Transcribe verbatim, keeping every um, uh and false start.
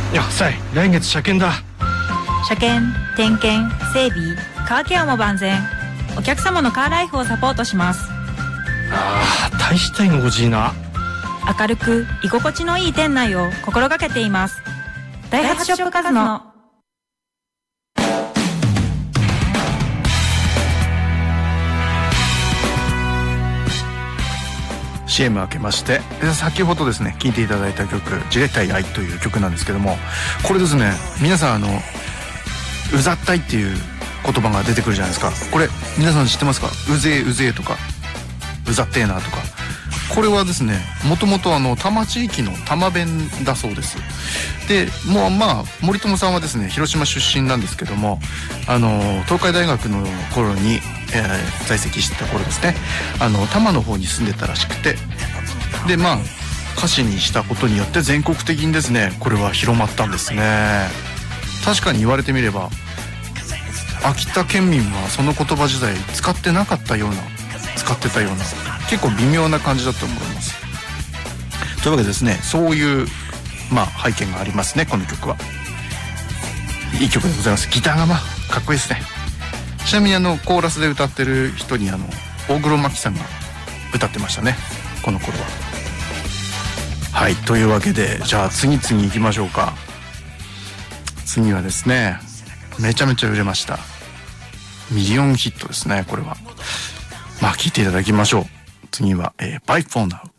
やさい、来月車検だ。 車検、点検、整備、カーケアも万全。お客様のカーライフをサポートします。 ああ、大したいの欲しいな。 明るく居心地のいい店内を心がけています。ダイハツショップカズノ。 シーエム 明けまして、先ほどですね聴いていただいた曲「じれったい愛」という曲なんですけども、これですね、皆さんあのうざったいっていう言葉が出てくるじゃないですか。これ皆さん知ってますか？うぜえうぜえとかうざってえなとか。これはですね、もともとあの多摩地域の多摩弁だそうです。でもうまあ森友さんはですね広島出身なんですけども、あの東海大学の頃に、えー、在籍してた頃ですね、あの多摩の方に住んでたらしくて、でまあ歌詞にしたことによって全国的にですねこれは広まったんですね。確かに言われてみれば秋田県民はその言葉自体使ってなかったような、使ってたような、結構微妙な感じだと思います。というわけでですね、そういうまあ背景がありますね。この曲はいい曲でございます。ギターがまあかっこいいですね。ちなみにあのコーラスで歌ってる人にあの大黒摩季さんが歌ってましたね、この頃は。はい、というわけでじゃあ次々行きましょうか。次はですね、めちゃめちゃ売れましたミリオンヒットですね。これはまあ聴いていただきましょう。次は、えー、By For Now。